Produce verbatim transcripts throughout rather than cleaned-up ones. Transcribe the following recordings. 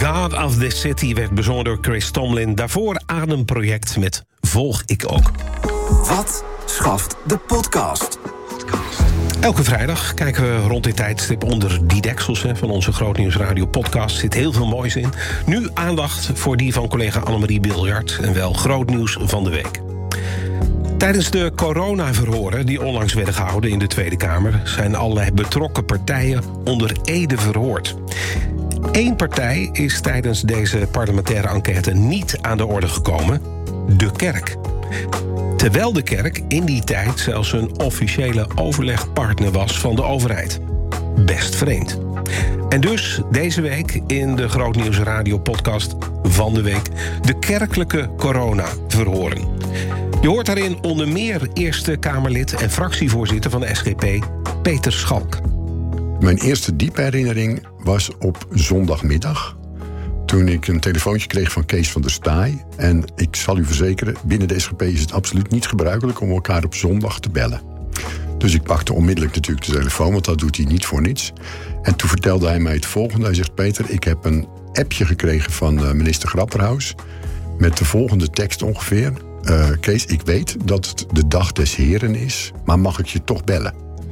God of the City werd bezongen door Chris Tomlin. Daarvoor Ademproject met Volg ik ook. Wat schaft de podcast? Elke vrijdag kijken we rond dit tijdstip onder die deksels hè, van onze Grootnieuws Radio podcast. Er zit heel veel moois in. Nu aandacht voor die van collega Annemarie Biljart en wel Grootnieuws van de week. Tijdens de coronaverhoren die onlangs werden gehouden in de Tweede Kamer zijn allerlei betrokken partijen onder ede verhoord. Eén partij is tijdens deze parlementaire enquête niet aan de orde gekomen: de kerk. Terwijl de kerk in die tijd zelfs een officiële overlegpartner was van de overheid. Best vreemd. En dus deze week in de Grootnieuws Radio podcast van de week de kerkelijke coronaverhoren. Je hoort daarin onder meer Eerste Kamerlid en fractievoorzitter van de S G P, Peter Schalk. Mijn eerste diepe herinnering was op zondagmiddag, toen ik een telefoontje kreeg van Kees van der Staaij. En ik zal u verzekeren, binnen de S G P is het absoluut niet gebruikelijk om elkaar op zondag te bellen. Dus ik pakte onmiddellijk natuurlijk de telefoon, want dat doet hij niet voor niets. En toen vertelde hij mij het volgende. Hij zegt: Peter, ik heb een appje gekregen van minister Grapperhaus met de volgende tekst ongeveer. Uh, Kees, ik weet dat het de dag des Heren is, maar mag ik je toch bellen?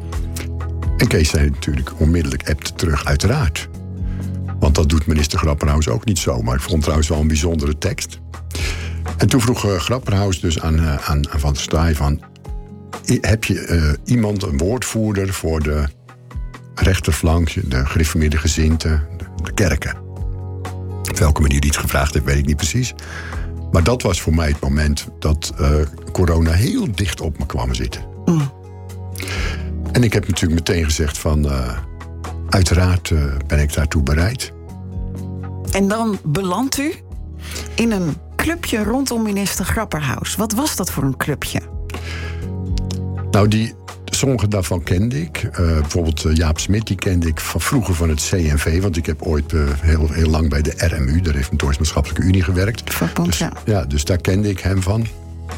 En Kees zei natuurlijk onmiddellijk, appte terug, uiteraard. Want dat doet minister Grapperhaus ook niet zo. Maar ik vond trouwens wel een bijzondere tekst. En toen vroeg uh, Grapperhaus dus aan, uh, aan, aan Van der Staaij van: heb je uh, iemand, een woordvoerder voor de rechterflank, de gereformeerde gezinten, de, de kerken? Op welke manier die het gevraagd heeft, weet ik niet precies. Maar dat was voor mij het moment dat uh, corona heel dicht op me kwam zitten. Mm. En ik heb natuurlijk meteen gezegd van, uh, uiteraard uh, ben ik daartoe bereid. En dan belandt u in een clubje rondom minister Grapperhaus. Wat was dat voor een clubje? Nou, die, sommige daarvan kende ik. Uh, bijvoorbeeld uh, Jaap Smit, die kende ik van vroeger van het C N V. Want ik heb ooit uh, heel, heel lang bij de R M U, de Reformatorische Maatschappelijke Unie, gewerkt. Vakbond, dus, ja. ja. Dus daar kende ik hem van.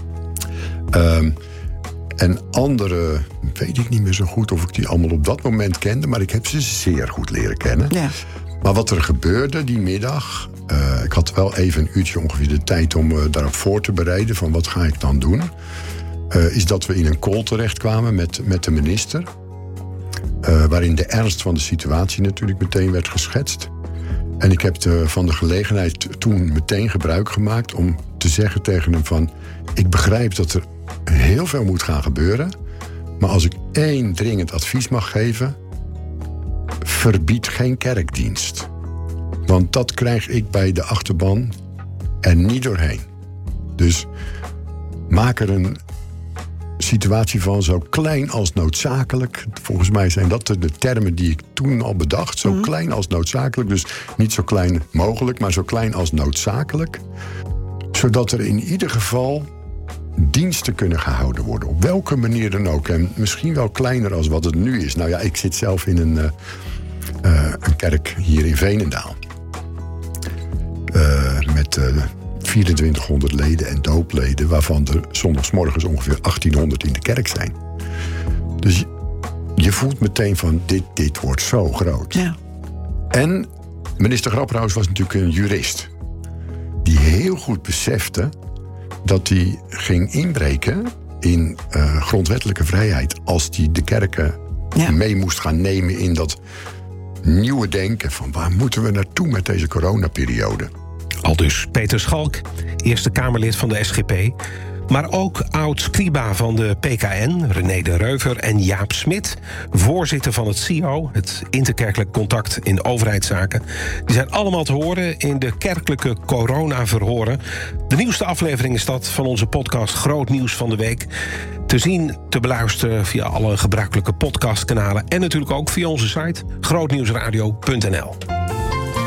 Um, En andere, weet ik niet meer zo goed of ik die allemaal op dat moment kende, maar ik heb ze zeer goed leren kennen. Ja. Maar wat er gebeurde die middag, uh, ik had wel even een uurtje ongeveer de tijd om uh, daarop voor te bereiden van wat ga ik dan doen, uh, is dat we in een call terechtkwamen met, met de minister, uh, waarin de ernst van de situatie natuurlijk meteen werd geschetst. En ik heb de, van de gelegenheid toen meteen gebruik gemaakt om te zeggen tegen hem van: ik begrijp dat er heel veel moet gaan gebeuren, maar als ik één dringend advies mag geven, verbied geen kerkdienst. Want dat krijg ik bij de achterban er niet doorheen. Dus maak er een situatie van zo klein als noodzakelijk. Volgens mij zijn dat de termen die ik toen al bedacht. Zo mm. klein als noodzakelijk. Dus niet zo klein mogelijk, maar zo klein als noodzakelijk. Zodat er in ieder geval diensten kunnen gehouden worden. Op welke manier dan ook. En misschien wel kleiner als wat het nu is. Nou ja, ik zit zelf in een, uh, uh, een kerk hier in Veenendaal. Uh, met uh, vierentwintighonderd leden en doopleden, waarvan er zondagsmorgens ongeveer achttienhonderd in de kerk zijn. Dus je, je voelt meteen van dit, dit wordt zo groot. Ja. En minister Grapperhaus was natuurlijk een jurist die heel goed besefte dat hij ging inbreken in uh, grondwettelijke vrijheid als hij de kerken ja. mee moest gaan nemen in dat nieuwe denken van waar moeten we naartoe met deze coronaperiode. Aldus Peter Schalk, Eerste Kamerlid van de S G P, maar ook oud-scriba van de P K N, René de Reuver, en Jaap Smit, voorzitter van het C I O, het Interkerkelijk Contact in Overheidszaken. Die zijn allemaal te horen in de kerkelijke coronaverhoren. De nieuwste aflevering is dat van onze podcast Groot Nieuws van de Week. Te zien, te beluisteren via alle gebruikelijke podcastkanalen en natuurlijk ook via onze site grootnieuwsradio punt n l.